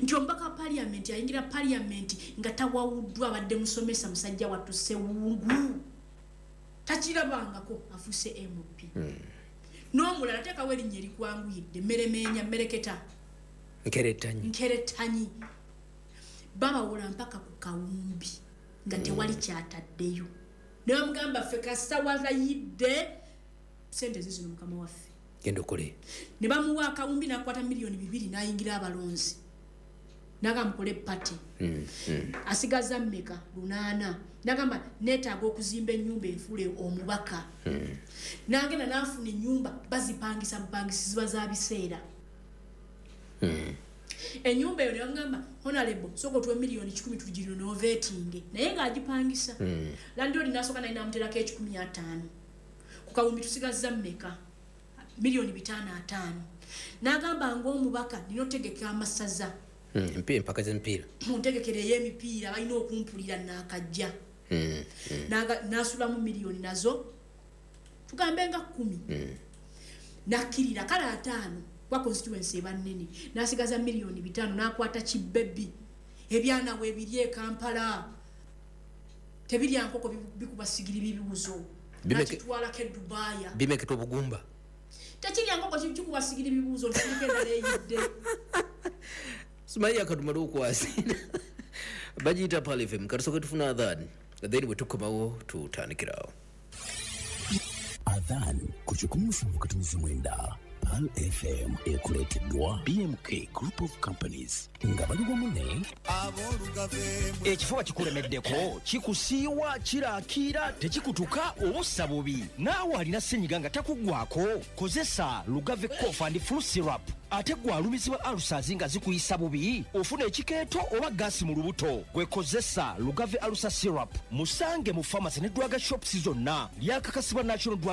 nti omubaka parliament ayingira parliament nga tawawuddwa abadde musomesa musajja wattu Sewungu takirabangako afuse MP n'omulala teekawo erinnya erikwanguyidde Mmeremenya Mmereketa Nkeretanyi babawola mpaka ku Kawumbi nga tewali kyataddeyo ne bamugamba ffe kasita walayidde sente zino mukama waffe genda okole ne bamuwa Kawumbi n'akwata milioni 2 n'ayingira abalonzi nagamukole party asigaza mmeka 8 nagamba netaaga okuzimba ennyumba enfule omubaka nagenda n'afuna ennyumba bazipangisa bupangisiziba za biseera enyumba eyo nebagamba honorable soko tuwe milioni 10 tujirino novetinge naye ng'agipangisa landlord n'asooka naye namuterako 15,000 ku Kawumbi tusigaza mmeka milioni 5,500 nagamba ng'omubaka ninotegeka amasaza empaka z'emipiira muntegekere y'emipiira balina okumpulira n'akajja n'asulamu milioni nazo tugambe nga 10 nakirira kala 5 kwa constituency banene n'asigaza milioni 5 n'akwata Kibbebi ebyana we biri Kampala tebiri ankoko bikuba sigiri bibuzo nakitwala ke Dubai bimeketwa Bugumba takiri ankoko kikuba sigiri bibuzo ntikenda leyidde Sumaya kadumalo kwasina bajita pale FM karasoka tufuna adhan then we tukomawo tutandikirawo adhan kuchukumufu mukatumizi mwenda Pal FM ekuleteddwa BMK Group of Companies nga bali bamune ekifuba kikulemeddeko kikusiiwa kirakira tekikutuka obusa bubi naawe alina ssenyiga nga takuggwako kozesa Lugave Cough and Flu Syrup ate gwalumizibwa alusazi nga zikuyisa bubi ofuna ekikeeto oba gaasi mu lubuto gwekozesa Lugave Alusa Syrup musange mu pharmacy ne drug shops zonna lyakakasibwa National